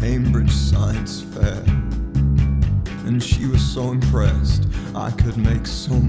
Cambridge Science Fair. And she was so impressed I could make so